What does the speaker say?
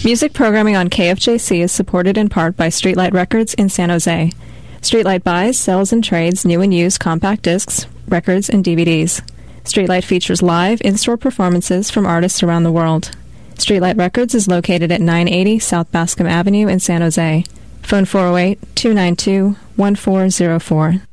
Music programming on KFJC is supported in part by Streetlight Records in San Jose. Streetlight buys, sells, and trades new and used compact discs, records, and DVDs. Streetlight features live, in-store performances from artists around the world. Streetlight Records is located at 980 South Bascom Avenue in San Jose. Phone 408-292-1404.